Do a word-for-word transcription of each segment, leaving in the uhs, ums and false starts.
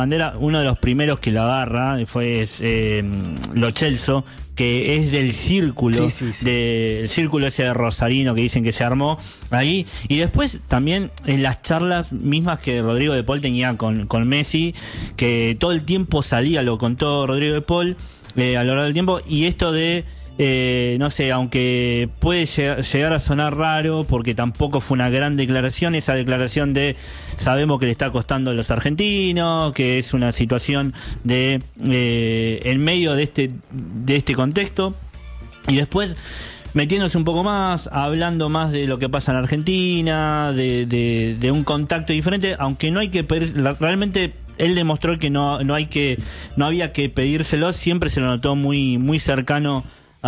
bandera, uno de los primeros que lo agarra fue eh, Lo Celso, que es del círculo, sí, sí, sí. del círculo ese de Rosarino que dicen que se armó ahí. Y después también en las charlas mismas que Rodrigo de Paul tenía con, con Messi, que todo el tiempo salía, lo contó Rodrigo de Paul eh, a lo largo del tiempo, y esto de Eh, no sé, aunque puede llegar a sonar raro porque tampoco fue una gran declaración, esa declaración de sabemos que le está costando a los argentinos, que es una situación de eh, en medio de este de este contexto, y después metiéndose un poco más, hablando más de lo que pasa en Argentina, de, de, de un contacto diferente, aunque no hay que pedir, realmente él demostró que no, no hay que, no había que pedírselo, siempre se lo notó muy, muy cercano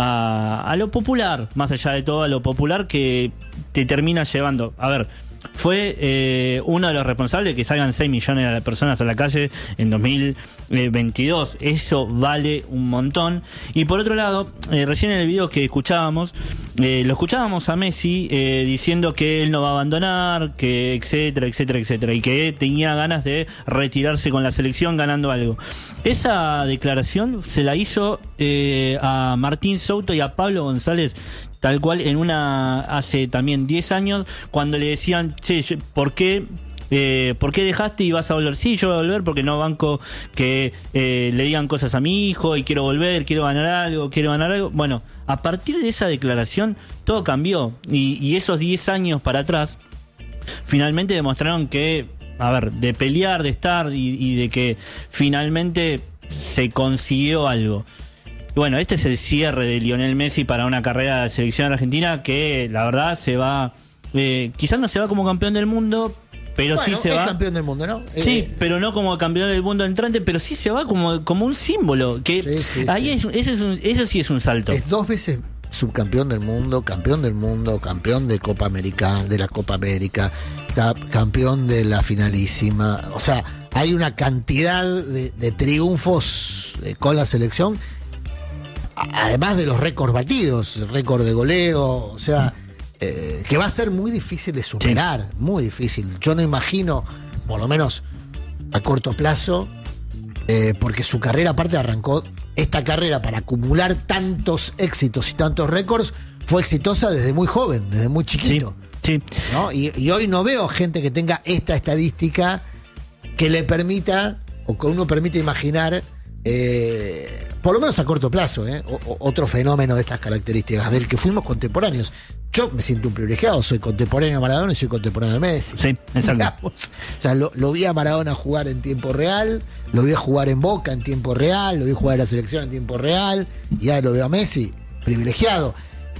A, a lo popular, más allá de todo, a lo popular que te termina llevando. A ver, fue eh, uno de los responsables de que salgan seis millones de personas a la calle en dos mil veintidós. Eso vale un montón. Y por otro lado, eh, recién en el video que escuchábamos, eh, lo escuchábamos a Messi eh, diciendo que él no va a abandonar, que etcétera, etcétera, etcétera, y que tenía ganas de retirarse con la selección ganando algo. Esa declaración se la hizo eh, a Martín Souto y a Pablo González, tal cual en una hace también diez años, cuando le decían, che, ¿por qué, eh, ¿por qué dejaste y vas a volver? Sí, yo voy a volver porque no banco que eh, le digan cosas a mi hijo y quiero volver, quiero ganar algo, quiero ganar algo. Bueno, a partir de esa declaración todo cambió, y, y esos diez años para atrás finalmente demostraron que, a ver, de pelear, de estar y, y de que finalmente se consiguió algo. Bueno, este es el cierre de Lionel Messi para una carrera de selección argentina que la verdad se va, eh, quizás no se va como campeón del mundo, pero bueno, sí se es va campeón del mundo, ¿no? Sí, eh, pero no como campeón del mundo entrante, pero sí se va como, como un símbolo, que sí, sí, ahí sí. Es, eso, es un, eso sí es un salto. Es dos veces subcampeón del mundo, campeón del mundo, campeón de Copa América, de la Copa América, campeón de la finalísima. O sea, hay una cantidad de, de triunfos con la selección, además de los récords batidos, el récord de goleo, o sea, eh, que va a ser muy difícil de superar, sí. muy difícil. Yo no imagino, por lo menos a corto plazo, eh, porque su carrera aparte arrancó, esta carrera para acumular tantos éxitos y tantos récords, fue exitosa desde muy joven, desde muy chiquito. Sí, sí. ¿No? Y, y hoy no veo gente que tenga esta estadística que le permita, o que uno permite imaginar, eh, por lo menos a corto plazo, ¿eh? o, o, otro fenómeno de estas características, del que fuimos contemporáneos. Yo me siento un privilegiado, soy contemporáneo a Maradona y soy contemporáneo a Messi. Sí, exacto. Digamos. O sea, lo, lo vi a Maradona jugar en tiempo real, lo vi a jugar en Boca en tiempo real, lo vi jugar en la selección en tiempo real, y ahora lo veo a Messi, privilegiado.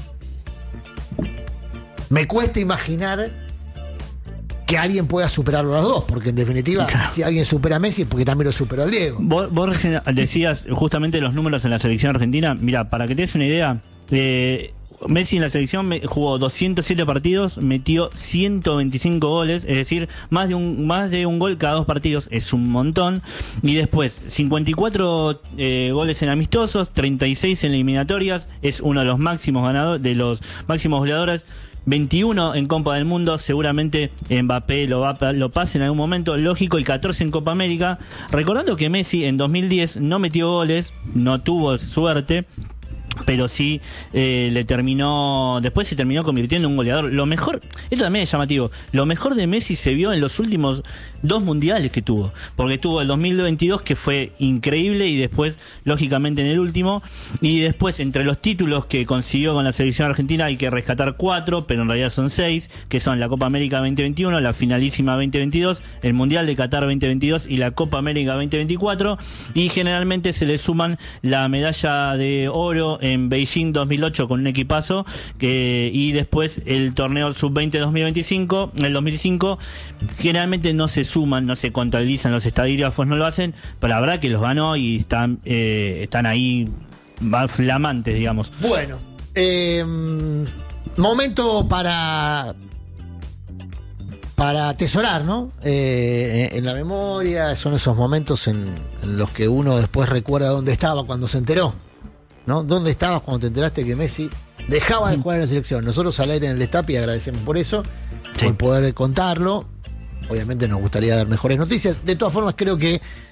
Me cuesta imaginar que alguien pueda superar a los dos, porque en definitiva, claro, si alguien supera a Messi es porque también lo superó el Diego. Vos, vos recién decías justamente los números en la selección argentina. Mira, para que te des una idea, eh, Messi en la selección jugó doscientos siete partidos, metió ciento veinticinco goles, es decir, más de un más de un gol cada dos partidos, es un montón. Y después, cincuenta y cuatro eh, goles en amistosos, treinta y seis en eliminatorias, es uno de los máximos ganadores, de los máximos goleadores. veintiuno en Copa del Mundo, seguramente Mbappé lo, va, lo pase en algún momento, lógico, y catorce en Copa América. Recordando que Messi en dos mil diez no metió goles, no tuvo suerte, pero sí eh, le terminó, después se terminó convirtiendo en un goleador. Lo mejor, esto también es llamativo, lo mejor de Messi se vio en los últimos dos mundiales que tuvo, porque tuvo el dos mil veintidós, que fue increíble, y después lógicamente en el último, y después entre los títulos que consiguió con la selección argentina hay que rescatar cuatro, pero en realidad son seis, que son la Copa América veinte veintiuno, la finalísima veinte veintidós, el Mundial de Qatar veinte veintidós y la Copa América veinte veinticuatro, y generalmente se le suman la medalla de oro en Beijing dos mil ocho con un equipazo, que, y después el torneo sub veinte dos mil veinticinco, el dos mil cinco. Generalmente no se suman, no se contabilizan, los estadígrafos no lo hacen, pero la verdad que los ganó y están, eh, están ahí flamantes, digamos. Bueno, eh, momento para para atesorar, ¿no? Eh, en la memoria, son esos momentos en, en los que uno después recuerda dónde estaba cuando se enteró, ¿no? ¿Dónde estabas cuando te enteraste que Messi dejaba de jugar en la selección? Nosotros al aire en el Destape agradecemos por eso, sí, por poder contarlo. Obviamente nos gustaría dar mejores noticias. De todas formas, creo que